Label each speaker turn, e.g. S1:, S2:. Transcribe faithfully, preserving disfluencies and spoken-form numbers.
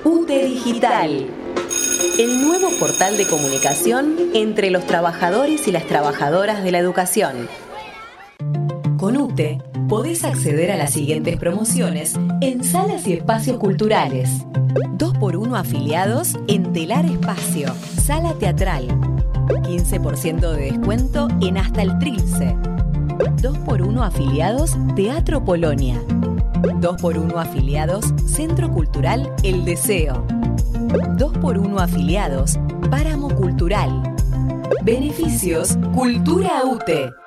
S1: UTE Digital, el nuevo portal de comunicación entre los trabajadores y las trabajadoras de la educación. Con UTE podés acceder a las siguientes promociones en salas y espacios culturales. dos por uno afiliados en Telar Espacio, Sala Teatral. quince por ciento de descuento en Hasta el Trilce. dos por uno afiliados Teatro Polonia. dos por uno afiliados Centro Cultural El Deseo. dos por uno afiliados Páramo Cultural. Beneficios Cultura UTE.